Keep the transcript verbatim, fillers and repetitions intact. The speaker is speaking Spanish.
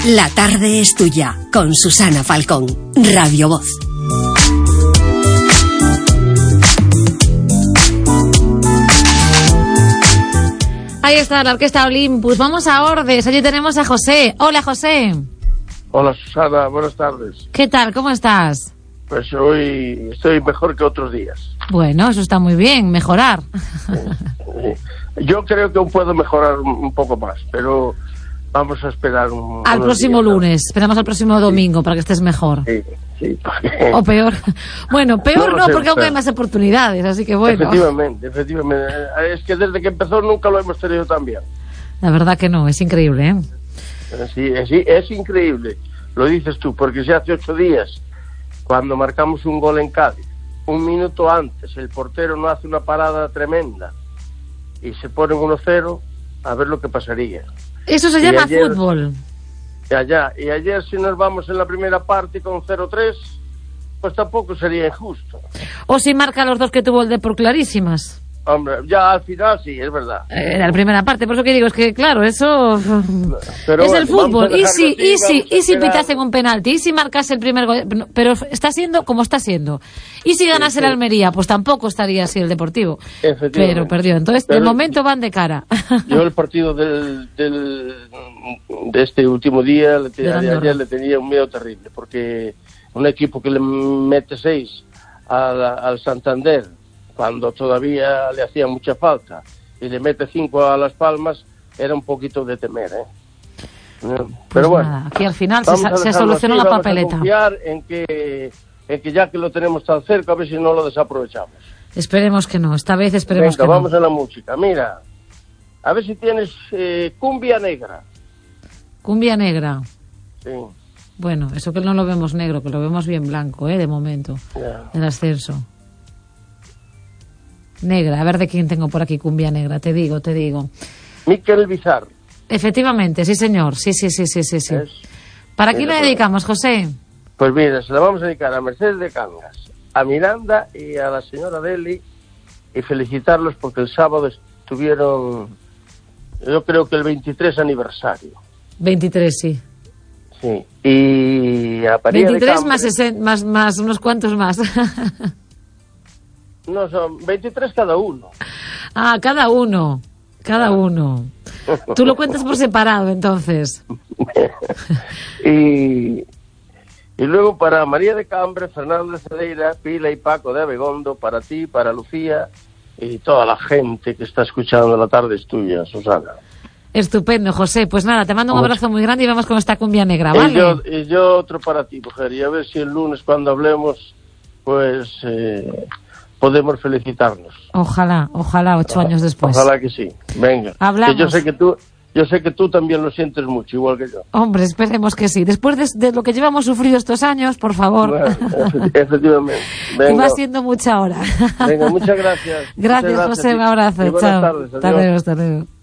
La tarde es tuya, con Susana Falcón, Radio Voz. Ahí está la Orquesta Olympus. Vamos a Ordes. Allí tenemos a José. Hola, José. Hola, Susana. Buenas tardes. ¿Qué tal? ¿Cómo estás? Pues hoy estoy mejor que otros días. Bueno, eso está muy bien, mejorar. Sí, sí. Yo creo que aún puedo mejorar un poco más, pero vamos a esperar un, al próximo días, lunes. ¿No? Esperamos al próximo domingo, sí, para que estés mejor. Sí, sí. Porque... O peor. Bueno, peor no, no sé, porque aún pero... hay más oportunidades, así que bueno. Efectivamente, efectivamente. Es que desde que empezó nunca lo hemos tenido tan bien. La verdad que no, es increíble, ¿eh? Sí, es, es increíble. Lo dices tú, porque si hace ocho días, cuando marcamos un gol en Cádiz, un minuto antes el portero no hace una parada tremenda y se pone uno cero, a ver lo que pasaría. Eso se y llama ayer, fútbol. Y, allá, y ayer si nos vamos en la primera parte con cero tres, pues tampoco sería injusto. O si marca los dos que tuvo el Depor clarísimas. Hombre, ya al final sí, es verdad. Era la primera parte, por eso que digo, es que claro, eso pero es bueno, el fútbol. Y si, y si, y si pitasen un penalti, y si marcase el primer gol, pero está siendo como está siendo. Y si ganase sí, sí. el Almería, pues tampoco estaría así el Deportivo. Pero perdió. Entonces, pero de momento van de cara. Yo el partido del, del de este último día, de, de ayer, le tenía un miedo terrible, porque un equipo que le mete seis al, al Santander, cuando todavía le hacía mucha falta, y le mete cinco a Las Palmas, era un poquito de temer, ¿eh? Pero pues bueno, nada, aquí al final se, se solucionó así, la papeleta. Vamos a confiar en que, en que ya que lo tenemos tan cerca, a ver si no lo desaprovechamos. Esperemos que no, esta vez esperemos Venga, que vamos no. a la música. Mira, a ver si tienes eh, cumbia negra. Cumbia negra. Sí. Bueno, eso que no lo vemos negro, que lo vemos bien blanco, ¿eh? De momento, yeah. El ascenso. Negra, a ver de quién tengo por aquí cumbia negra, te digo, te digo. Miquel Bizar. Efectivamente, sí señor, sí, sí, sí, sí, sí. sí. Es... ¿Para quién le dedicamos, José? Pues mira, se la vamos a dedicar a Mercedes de Cangas, a Miranda y a la señora Deli, y felicitarlos porque el sábado estuvieron, yo creo que el veintitrés aniversario. veintitrés, sí. Sí, y a María veintitrés de más, sesen, más, más unos cuantos más. No, son veintitrés cada uno. Ah, cada uno. Cada uno. Tú lo cuentas por separado, entonces. y, y luego para María de Cambre, Fernando de Cedeira, Pila y Paco de Abegondo, para ti, para Lucía y toda la gente que está escuchando La Tarde es Tuya, Susana. Estupendo, José. Pues nada, te mando un abrazo muy grande y vamos con esta cumbia negra, ¿vale? Y yo, y yo otro para ti, mujer. Y a ver si el lunes cuando hablemos, pues... Eh, podemos felicitarnos. Ojalá, ojalá, ocho ojalá, años después. Ojalá que sí. Venga. Hablamos. Que yo sé que tú, yo sé que tú también lo sientes mucho, igual que yo. Hombre, esperemos que sí. Después de, de lo que llevamos sufrido estos años, por favor. Bueno, efectivamente. Venga. Y va siendo mucha hora. Venga, muchas gracias. Gracias, muchas gracias José, un abrazo. y buenas Chao. tardes. Hasta luego, hasta luego.